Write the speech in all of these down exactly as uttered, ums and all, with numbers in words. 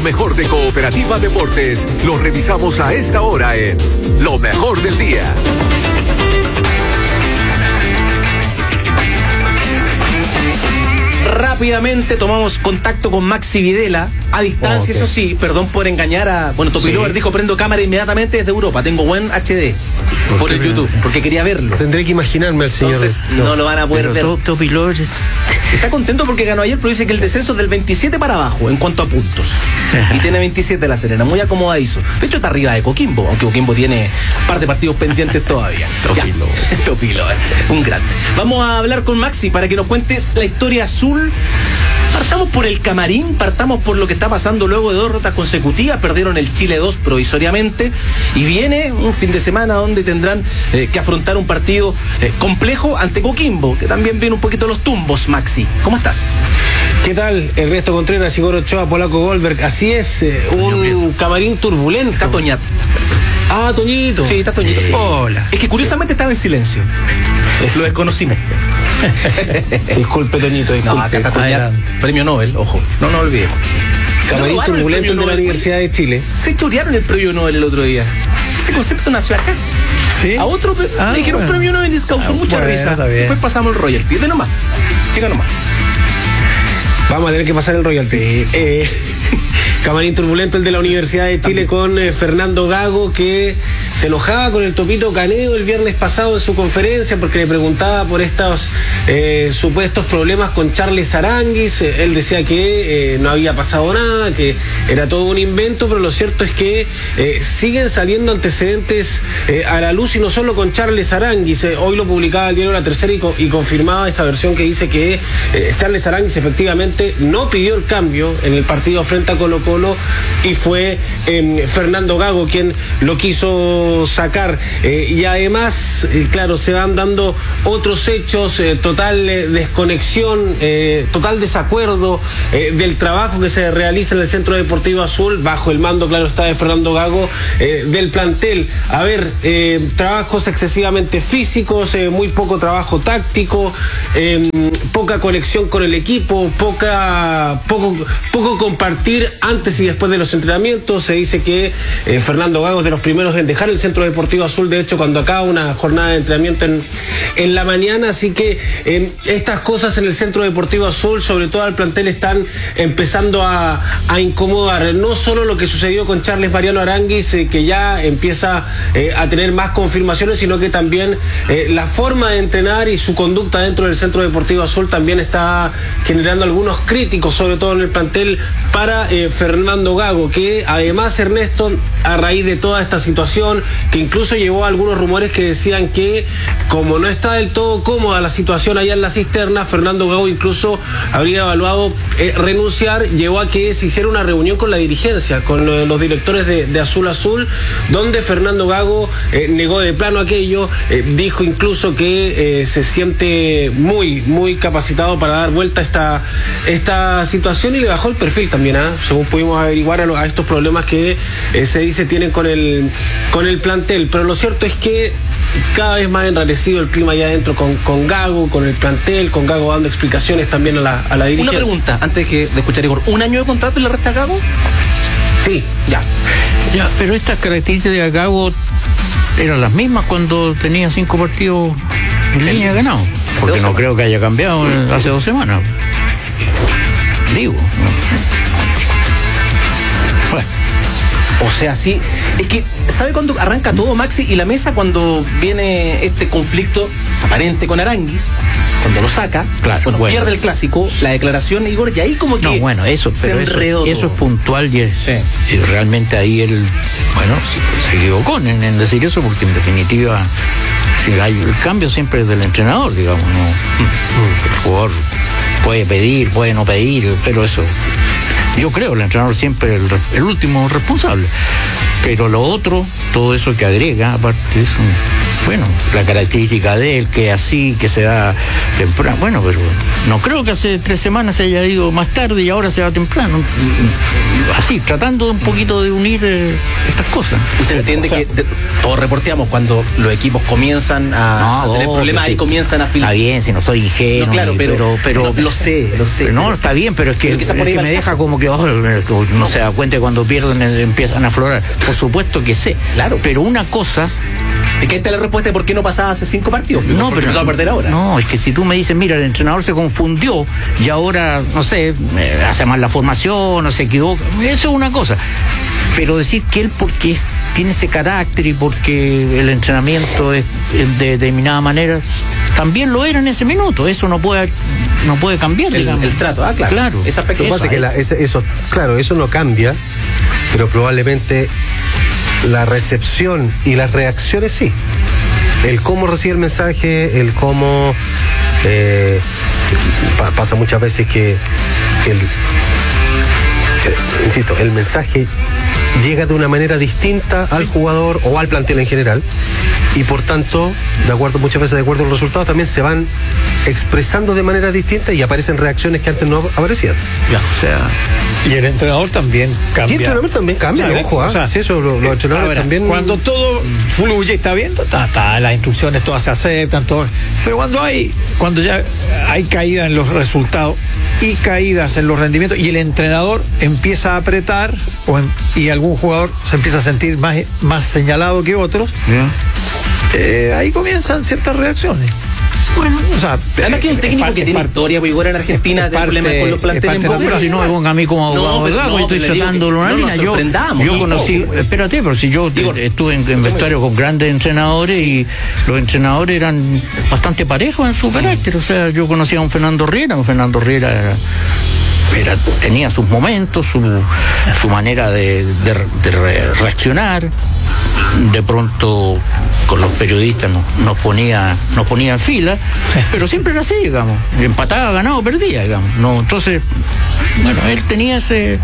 mejor de Cooperativa Deportes lo revisamos a esta hora en Lo Mejor del Día. Rápidamente tomamos contacto con Maxi Videla, a distancia, okay. Eso sí, perdón por engañar a... Bueno, Topilover sí. Dijo, prendo cámara inmediatamente desde Europa, tengo buen H D por, por el YouTube, porque quería verlo. Tendré que imaginarme al señor. Entonces, no, no lo van a poder ver. Topilover está contento porque ganó ayer, pero dice que el descenso es del veintisiete para abajo en cuanto a puntos. Y tiene veintisiete La Serena, muy acomodadizo. De hecho, está arriba de Coquimbo, aunque Coquimbo tiene un par de partidos pendientes todavía. Topilover. Topilover, un grande. Vamos a hablar con Maxi para que nos cuentes la historia azul. Partamos por el camarín, partamos por lo que está pasando luego de dos derrotas consecutivas. Perdieron el Chile dos provisoriamente y viene un fin de semana donde tendrán eh, que afrontar un partido eh, complejo ante Coquimbo, que también viene un poquito los tumbos. Maxi, ¿cómo estás? ¿Qué tal? Ernesto Contreras, Igor Ochoa, Polaco Goldberg. Así es, eh, un camarín turbulento. Está Toñat. Ah, Toñito. Sí, está Toñito. Sí. Hola. Es que curiosamente estaba en silencio. Es... Lo desconocimos. Disculpe, Toñito, disculpe. No, acá está Toñat, premio Nobel, ojo. No nos olvidemos. Camarín turbulento de la Universidad de Chile. Se chorearon el premio Nobel el otro día. Ese concepto nació acá. ¿Sí? A otro ah, le dijeron bueno. Premio Nobel y les causó ah, mucha bueno, risa. Después pasamos el royalty. De nomás. Siga nomás. Vamos a tener que pasar el royalty. Sí. Eh, camarín turbulento el de la Universidad de Chile con eh, Fernando Gago, que se enojaba con el Topito Canedo el viernes pasado en su conferencia porque le preguntaba por estos eh, supuestos problemas con Charles Aranguis. Eh, él decía que eh, no había pasado nada, que era todo un invento, pero lo cierto es que eh, siguen saliendo antecedentes eh, a la luz, y no solo con Charles Aranguis. Eh, hoy lo publicaba el diario La Tercera y, co- y confirmaba esta versión que dice que eh, Charles Aranguis efectivamente no pidió el cambio en el partido frente a Colo Colo y fue eh, Fernando Gago quien lo quiso sacar. Eh, y además, eh, claro, se van dando otros hechos, eh, total eh, desconexión, eh, total desacuerdo eh, del trabajo que se realiza en el Centro Deportivo Azul, bajo el mando, claro está, de Fernando Gago, eh, del plantel. A ver, eh, trabajos excesivamente físicos, eh, muy poco trabajo táctico, eh, poca conexión con el equipo, poca Poco, poco compartir antes y después de los entrenamientos. Se dice que eh, Fernando Gago es de los primeros en dejar el Centro Deportivo Azul, de hecho, cuando acaba una jornada de entrenamiento en, en la mañana. Así que eh, estas cosas en el Centro Deportivo Azul, sobre todo al plantel, están empezando a, a incomodar. No solo lo que sucedió con Charles Mariano Aranguis, eh, que ya empieza eh, a tener más confirmaciones, sino que también eh, la forma de entrenar y su conducta dentro del Centro Deportivo Azul también está generando algunos críticos, sobre todo en el plantel, para eh, Fernando Gago, que además, Ernesto, a raíz de toda esta situación, que incluso llevó a algunos rumores que decían que como no está del todo cómoda la situación allá en la cisterna, Fernando Gago incluso habría evaluado eh, renunciar, llevó a que se hiciera una reunión con la dirigencia, con eh, los directores de, de Azul Azul, donde Fernando Gago eh, negó de plano aquello, eh, dijo incluso que eh, se siente muy, muy capacitado para dar vuelta a esta esta situación, y le bajó el perfil también, ¿eh? Según pudimos averiguar, a, lo, a estos problemas que eh, se dice tienen con el con el plantel. Pero lo cierto es que cada vez más enrarecido el clima allá adentro con, con Gago, con el plantel, con Gago dando explicaciones también a la, a la dirigencia. Una pregunta, antes de, de escuchar a Igor, ¿un año de contrato y le resta a Gago? Sí, ya. Ya, pero estas características de Gago eran las mismas cuando tenía cinco partidos en línea de ganado. Porque no creo que haya cambiado en, hace dos semanas. Digo, ¿no? Bueno. O sea, sí. Es que, ¿sabe cuándo arranca todo, Maxi? Y la mesa, cuando viene este conflicto aparente con Aranguis, cuando lo saca, claro, bueno, bueno, pierde el clásico, la declaración, Igor, y ahí como que no, bueno, eso, se pero enredó eso, eso es puntual y, es, sí. y realmente ahí él, bueno, se, se equivocó en, en decir eso, porque en definitiva, si hay, el cambio siempre es del entrenador, digamos, ¿no? El jugador puede pedir, puede no pedir, pero eso, yo creo, el entrenador siempre es el, el último responsable. Pero lo otro, todo eso que agrega, aparte de eso, bueno, la característica de él, que así, que se da temprano. Bueno, pero no creo que hace tres semanas se haya ido más tarde y ahora se va temprano. Así, tratando un poquito de unir eh, estas cosas. ¿Usted entiende, o sea, que de, todos reporteamos cuando los equipos comienzan a, no, a tener no, problemas y comienzan a filtrar? Está bien, si no soy ingenuo. No, claro, pero, pero, pero no, lo sé, lo sé. No, pero, está bien, pero es que, pero es que me deja caso. como que oh, no, no se da cuenta cuando pierden empiezan a aflorar. Por supuesto que sé. Claro. Pero una cosa. Es que esta es la respuesta de por qué no pasaba hace cinco partidos. No, pero empezó a perder ahora. No, es que si tú me dices, mira, el entrenador se confundió y ahora, no sé, hace mal la formación, no se equivoca, eso es una cosa. Pero decir que él porque es, tiene ese carácter y porque el entrenamiento es, es de determinada manera, también lo era en ese minuto. Eso no puede, no puede cambiar. El, el trato, ah, claro. Claro. Ese aspecto. Lo que pasa es que la, ese, eso, claro, eso no cambia, pero probablemente la recepción y las reacciones sí. El cómo recibe el mensaje, el cómo eh, pa, pasa muchas veces que, que el, eh, insisto, el mensaje llega de una manera distinta al jugador o al plantel en general, y por tanto, de acuerdo, muchas veces de acuerdo a los resultados, también se van expresando de manera distinta y aparecen reacciones que antes no aparecían. Ya, o sea. Y el entrenador también cambia. Y el entrenador también cambia, o sea, ojo, ¿ah? O sea, sí, eso, los, los entrenadores ver, también. Cuando todo fluye, está viendo, está, está, las instrucciones todas se aceptan, todo. Pero cuando hay, cuando ya hay caídas en los resultados y caídas en los rendimientos y el entrenador empieza a apretar o en, y algún jugador se empieza a sentir más, más señalado que otros, Yeah. eh, ahí comienzan ciertas reacciones. Bueno, o sea, además que hay un técnico que tiene historia, porque igual en Argentina tiene problemas con los planteles en Pero si no me ponga a mí como abogado, no, pero, no, no, yo estoy tratando una línea. Yo, yo conocí, poco, espérate, pero si yo digo, estuve en, en vestuario con grandes entrenadores, sí, y los entrenadores eran bastante parejos en su carácter. O sea, yo conocía a un Fernando Riera, un Fernando Riera era, era, tenía sus momentos, su, su manera de, de, de re, reaccionar. De pronto con los periodistas nos, nos ponía nos ponía en fila, pero siempre era así, digamos, empataba, ganaba, perdía, digamos, no, entonces, bueno, él tenía ese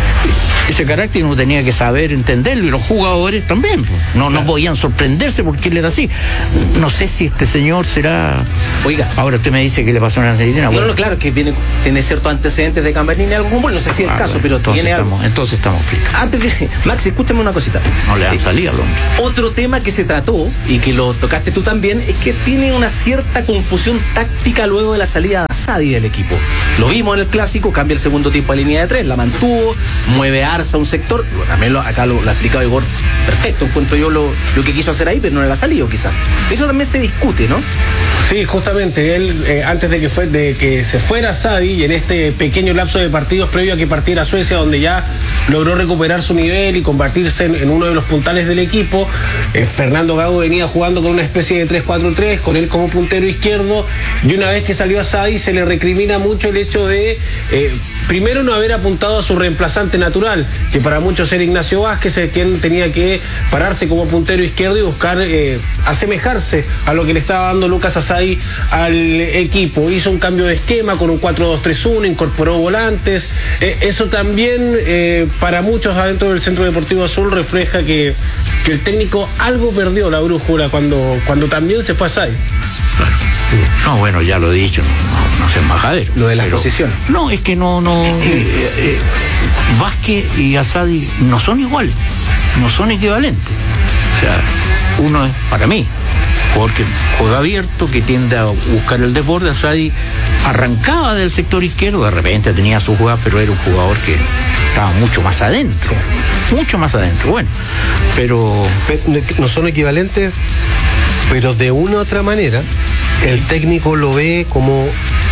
ese carácter y uno tenía que saber entenderlo, y los jugadores también, pues, no, no podían sorprenderse porque él era así. No sé si este señor será. Oiga, ahora usted me dice que le pasó una Argentina. No, bueno, no, claro, que viene, tiene ciertos antecedentes de Gamberini, algo como, no sé si es el ah, caso, bueno, pero entonces tiene estamos, algo. entonces estamos fritos. Antes de, Max, escúchame una cosita. No le han salido al hombre. Otro tema que se trató, y que lo tocaste tú también, es que tiene una cierta confusión táctica luego de la salida de Asadi del equipo. Lo vimos en el clásico, cambia el segundo tiempo a línea de tres, la mantuvo, mueve a Arza a un sector, también lo, acá lo, lo ha explicado Igor, perfecto, encuentro yo lo, lo que quiso hacer ahí, pero no le ha salido quizás. Eso también se discute, ¿no? Sí, justamente, él eh, antes de que, fue, de que se fuera Asadi, y en este pequeño lapso de partidos previo a que partiera a Suecia, donde ya logró recuperar su nivel y convertirse en, en uno de los puntales del equipo, eh, Fernando Gago venía jugando con una especie de tres cuatro tres, con él como puntero izquierdo, y una vez que salió Asadi se le recrimina mucho el hecho de eh, primero no haber apuntado a su reemplazante natural, que para muchos era Ignacio Vázquez, quien tenía que pararse como puntero izquierdo y buscar eh, asemejarse a lo que le estaba dando Lucas Asadi al equipo. Hizo un cambio de esquema con un cuatro dos tres uno, incorporó volantes, eh, eso también eh, para muchos adentro del Centro Deportivo Azul refleja que, que el técnico algo perdió la brújula cuando, cuando también se fue Asadi. Claro. No, bueno, ya lo he dicho, no, no, no seas majadero. Lo de las pero, posiciones. No, es que no, no. Eh, eh, Vázquez y Asadi no son iguales, no son equivalentes. O sea, uno es, para mí, jugador que juega abierto, que tiende a buscar el desborde. Asadi arrancaba del sector izquierdo, de repente tenía su jugada, pero era un jugador que estaba mucho más adentro, mucho más adentro. Bueno, pero. No son equivalentes, pero de una u otra manera el técnico lo ve como,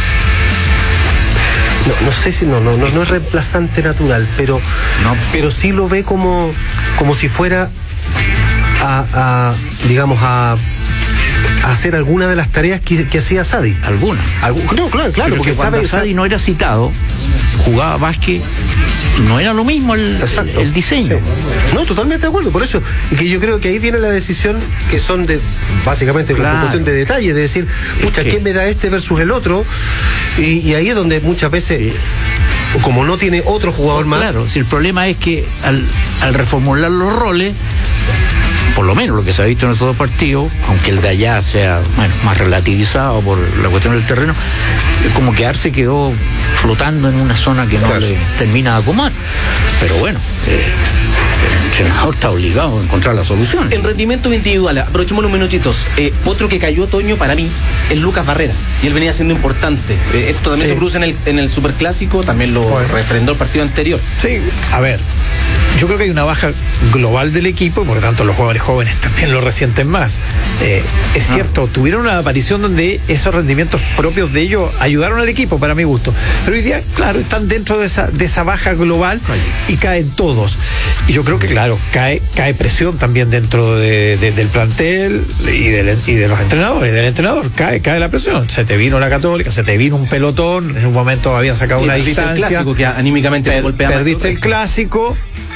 no, no sé si no, no, no, no es reemplazante natural, pero, no. pero sí lo ve como, como si fuera a, a digamos a, a hacer alguna de las tareas que, que hacía Asadi. ¿Alguna? Algu- no, claro, claro, pero porque cuando sabe, Asadi no era citado, jugaba Vázquez, no era lo mismo el, el, el diseño. Sí. No, totalmente de acuerdo, por eso, y que yo creo que ahí viene la decisión, que son de, básicamente, claro, una cuestión de detalle, de decir, pucha, ¿qué me da este versus el otro? Y, y ahí es donde muchas veces, sí, como no tiene otro jugador más. Claro, si el problema es que al, al reformular los roles, por lo menos lo que se ha visto en estos dos partidos, aunque el de allá sea, bueno, más relativizado por la cuestión del terreno, como que Arce quedó flotando en una zona que no claro. le termina de acomodar. Pero bueno, eh, el entrenador está obligado a encontrar la solución. En rendimiento individual, aprovechemos unos minutitos. Eh, otro que cayó, Toño, para mí, es Lucas Barrera. Y él venía siendo importante. Eh, esto también sí. se produce en el, en el Superclásico, también lo bueno. refrendó el partido anterior. Sí, a ver. Yo creo que hay una baja global del equipo, por lo tanto los jugadores jóvenes también lo resienten más. Eh, es cierto, ah. tuvieron una aparición donde esos rendimientos propios de ellos ayudaron al equipo, para mi gusto. Pero hoy día, claro, están dentro de esa, de esa baja global y caen todos. Y yo creo que, claro, cae, cae presión también dentro de, de, del plantel y, del, y de los entrenadores, del entrenador. Cae, cae la presión. Se te vino la Católica, se te vino un pelotón, en un momento habían sacado y una distancia. El clásico que anímicamente per, golpeaba. Perdiste el clásico.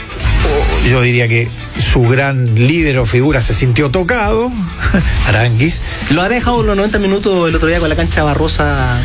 Yo diría que su gran líder o figura se sintió tocado, Aranguis. ¿Lo ha dejado los noventa minutos el otro día con la cancha Barrosa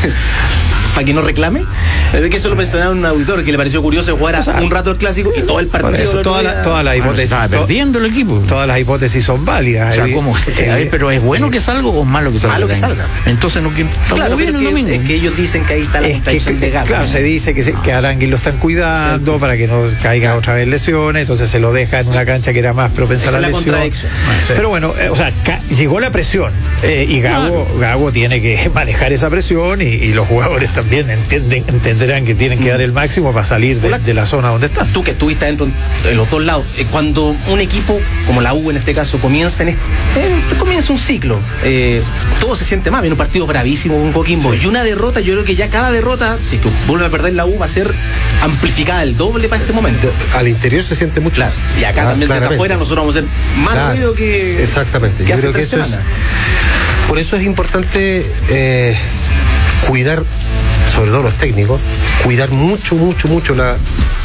para que no reclame? Es que eso lo mencionaron un auditor que le pareció curioso jugar o sea, un rato el clásico y todo el partido. Por eso, toda la, todas las hipótesis. Bueno, estaba perdiendo el equipo. Todas las hipótesis son válidas. O sea, ¿cómo? Eh, a ver, pero ¿es bueno que salga o malo que salga? Malo que salga. Entonces no quién claro, bien el domingo. Es que ellos dicen que ahí está la contradicción de Gago. Claro, se dice que, se, que Aranguis lo están cuidando sí. para que no caiga otra vez lesiones, entonces se lo deja en una cancha que era más propensa a la lesión. Contradicción. Sí. Pero bueno, eh, o sea, ca- llegó la presión eh, y Gago, claro. Gago tiene que manejar esa presión y, y los jugadores también entienden, entenderán que tienen que dar el máximo para salir de, de la zona donde están. Tú que estuviste dentro de los dos lados, eh, cuando un equipo como la U en este caso comienza en este, eh, comienza un ciclo, eh, todo se siente mal, viene un partido bravísimo con Coquimbo sí. y una derrota, yo creo que ya cada derrota, si que vuelve a perder la U, va a ser amplificada el doble para este momento. Al interior se siente mucho. Claro. Y acá ah, también desde afuera nosotros vamos a hacer más claro. ruido que exactamente. Que yo hace creo que eso es, por eso es importante eh, cuidar, sobre todo los técnicos, cuidar mucho, mucho, mucho la,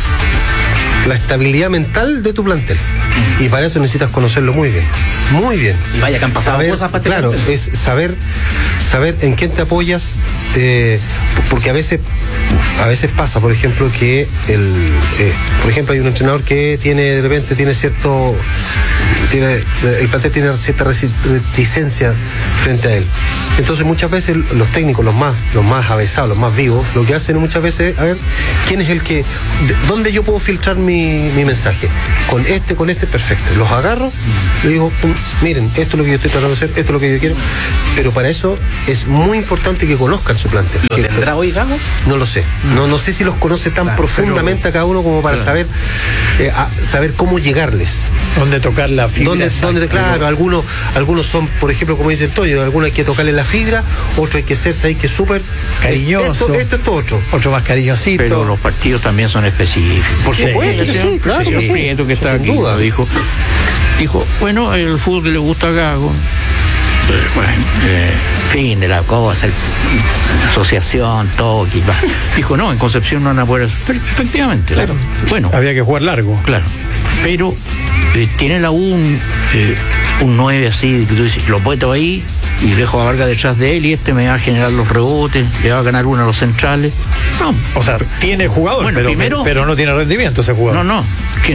la estabilidad mental de tu plantel. Y para eso necesitas conocerlo muy bien, muy bien. Y vaya que han pasado saber, cosas para claro, es saber, saber en quién te apoyas, eh, porque a veces, a veces pasa, por ejemplo, que el, eh, por ejemplo, hay un entrenador que tiene, de repente tiene cierto, tiene, el plantel tiene cierta reticencia frente a él. Entonces muchas veces los técnicos, los más, los más avesados, los más vivos, lo que hacen muchas veces, a ver, ¿quién es el que, de, dónde yo puedo filtrar mi, mi mensaje? Con este, con este, perfecto. Los agarro, le digo, pum, miren, esto es lo que yo estoy tratando de hacer, esto es lo que yo quiero. Pero para eso es muy importante que conozcan su plantel. ¿Lo que, tendrá hoy Gago? No lo sé. No, no sé si los conoce tan claro, profundamente pero, a cada uno como para claro. saber, eh, a, saber cómo llegarles. Dónde tocar la fibra. ¿Dónde, dónde, claro, algunos, algunos son, por ejemplo, como dice el Toño, algunos hay que tocarle la fibra, otros hay que hacerse ahí que súper cariñoso. Esto, esto, esto, otro. Otro más cariñosito. Pero los partidos también son específicos. Por supuesto, sí, sí, claro. El Prieto que está aquí lo dijo. Dijo, bueno, el fútbol que le gusta a Gago. Bueno, eh, fin de la cosa, el, asociación, todo. Dijo, no, en Concepción no van a poder hacer. Pero, efectivamente, claro. Bueno. Había que jugar largo. Claro. Pero eh, tiene la U un, eh, un nueve así, que tú dices, lo puedo ahí y dejo a Vargas detrás de él y este me va a generar los rebotes, le va a ganar uno a los centrales. No. O sea, tiene jugador, bueno, pero, primero, pero no tiene rendimiento ese jugador. No, no. ¿Quién?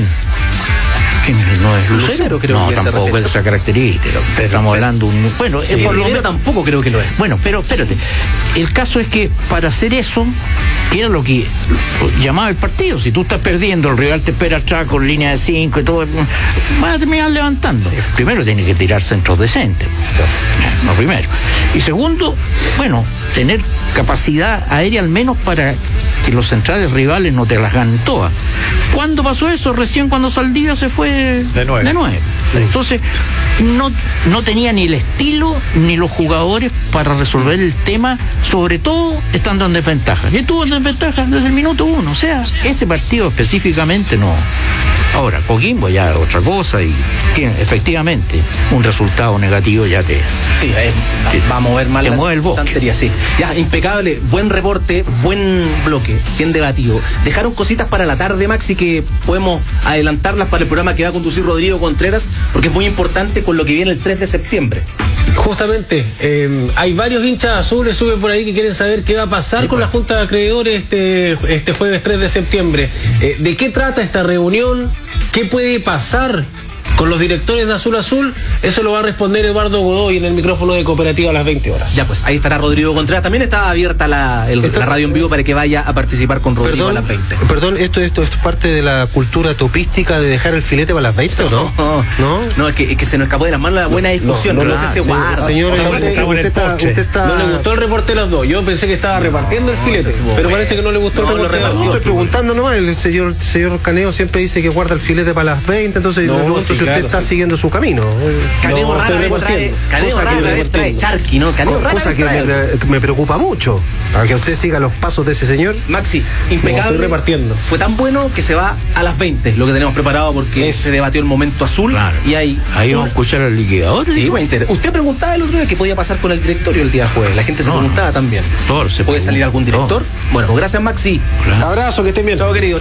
No es Lucero, Lucero creo no, que tampoco es esa característica. Pero, estamos hablando un bueno, sí, por lo menos tampoco creo que lo es. Bueno, pero espérate. El caso es que para hacer eso, que era lo que llamaba el partido, si tú estás perdiendo, el rival te espera atrás con línea de cinco y todo, vas a terminar levantando. Sí. Primero tiene que tirar centros decentes. No primero. Y segundo, bueno, tener capacidad aérea al menos para que los centrales rivales no te las ganen todas. ¿Cuándo pasó eso? Recién cuando Saldivia se fue de nueve. De nueve. Sí. Entonces, no, no tenía ni el estilo ni los jugadores para resolver el tema, sobre todo estando en desventaja. Y estuvo en desventaja desde el minuto uno. O sea, ese partido específicamente no. Ahora, Coquimbo ya otra cosa y tiene, efectivamente, un resultado negativo ya te... Sí, eh, te, va a mover mal te la mueve el estantería, sí. Ya, impecable, buen reporte, buen bloque, bien debatido. Dejaron cositas para la tarde, Maxi, que podemos adelantarlas para el programa que va a conducir Rodrigo Contreras, porque es muy importante con lo que viene el tres de septiembre. Justamente, eh, hay varios hinchas azules, sube por ahí, que quieren saber qué va a pasar sí, con pues. la Junta de Acreedores este, este jueves tres de septiembre. Eh, ¿De qué trata esta reunión? ¿Qué puede pasar con los directores de Azul Azul, eso lo va a responder Eduardo Godoy en el micrófono de Cooperativa a las veinte horas. Ya pues, ahí estará Rodrigo Contreras. También está abierta la, el, Esto, la radio en vivo para que vaya a participar con Rodrigo perdón, a las veinte. Perdón, ¿esto, esto, ¿esto es parte de la cultura topística de dejar el filete para las veinte o no? No, no, no es, que, es que se nos escapó de las manos la buena discusión. no, no, no, no sé no, si se sí, guarda. señor, Estamos usted, en el usted está, postre. usted está- no le gustó el reporte de las dos. Yo pensé que estaba repartiendo el filete, pero parece que no le gustó No, el lo reporte de las repartió. dos. estoy preguntando nomás, el señor, señor Caneo siempre dice que guarda el filete para las veinte, entonces No, le pregunto sí, si usted claro, está sí. siguiendo su camino. Caneo No, rara estoy vez trae, repartiendo. Caneo Cosa que rara vez trae repartiendo. charqui, ¿no? Caneo rara Cosa vez que trae. me, me preocupa mucho, a que usted siga los pasos de ese señor. Maxi, No, impecable. estoy repartiendo. Fue tan bueno que se va a las veinte, lo que tenemos preparado porque Eso. se debatió el momento azul. Claro. Y hay. Ahí vamos a escuchar al liquidador. Sí, buen interés. Usted preguntaba el otro día qué podía pasar con el directorio el día jueves. La gente se No, preguntaba también. Todo se ¿Puede salir pregunta, algún todo. director? Bueno, pues gracias, Maxi. Claro. Abrazo, que estén bien. Chao, querido.